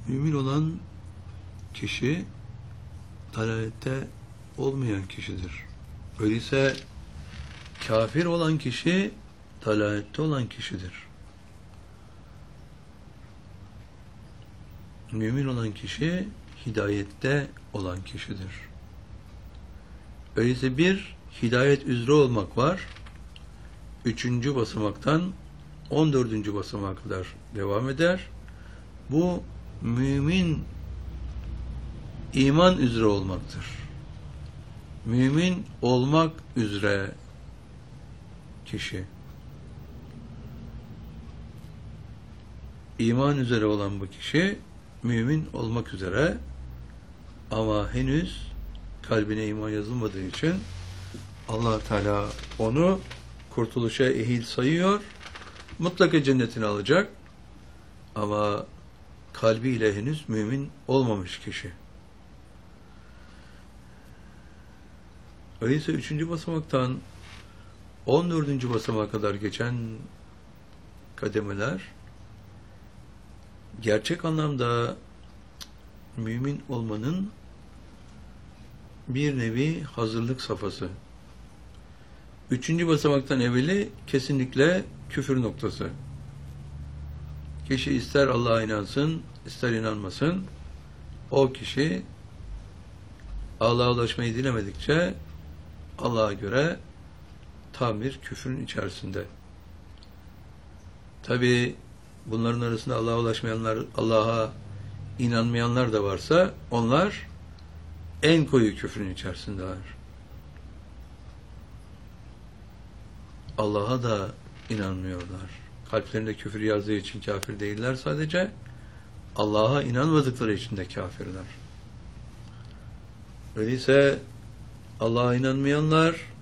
Mümin olan kişi dalalette olmayan kişidir. Öyleyse kafir olan kişi dalalette olan kişidir. Mümin olan kişi hidayette olan kişidir. Öyleyse bir hidayet üzere olmak var. 3. basamaktan 14. basamağa kadar devam eder. Bu mümin iman üzere olmaktır. Mümin olmak üzere kişi. İman üzere olan bu kişi mümin olmak üzere ama henüz kalbine iman yazılmadığı için Allah Teala onu kurtuluşa ehil sayıyor. Mutlaka cennetini alacak ama kalbiyle henüz mümin olmamış kişi. Öyleyse 3. basamaktan 14. basamağa kadar geçen kademeler gerçek anlamda mümin olmanın bir nevi hazırlık safhası. 3. basamaktan evveli kesinlikle küfür noktası. Kişi ister Allah'a inansın, ister inanmasın, o kişi Allah'a ulaşmayı dilemedikçe Allah'a göre tam bir küfrün içerisinde. Tabi bunların arasında Allah'a ulaşmayanlar, Allah'a inanmayanlar da varsa onlar en koyu küfrün içerisindeler. Allah'a da inanmıyorlar. Kalplerinde küfür yazdığı için kafir değiller sadece. Allah'a inanmadıkları için de kafirler. Öyleyse Allah'a inanmayanlar